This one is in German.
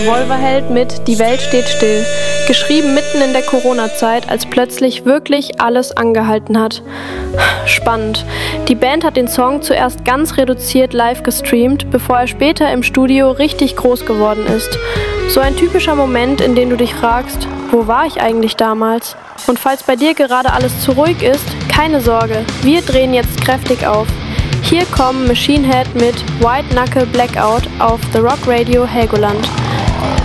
Revolverheld mit Die Welt steht still. Geschrieben mitten in der Corona-Zeit, als plötzlich wirklich alles angehalten hat. Spannend. Die Band hat den Song zuerst ganz reduziert live gestreamt, bevor er später im Studio richtig groß geworden ist. So ein typischer Moment, in dem du dich fragst, wo war ich eigentlich damals? Und falls bei dir gerade alles zu ruhig ist, keine Sorge, wir drehen jetzt kräftig auf. Hier kommen Machine Head mit White Knuckle Blackout auf The Rock Radio Helgoland.